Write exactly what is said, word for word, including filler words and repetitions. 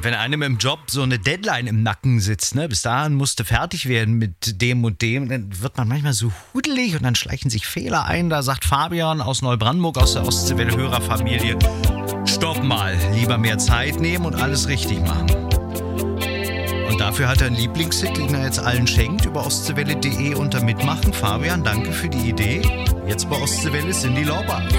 wenn einem im Job so eine Deadline im Nacken sitzt, ne, bis dahin musste fertig werden mit dem und dem, dann wird man manchmal so hudelig und dann schleichen sich Fehler ein. Da sagt Fabian aus Neubrandenburg, aus der Ostseewelle-Hörerfamilie, stopp mal, lieber mehr Zeit nehmen und alles richtig machen. Und dafür hat er einen Lieblingshit, den er jetzt allen schenkt, über ostseewelle punkt de unter Mitmachen. Fabian, danke für die Idee. Jetzt bei Ostseewelle Cyndi Lauper.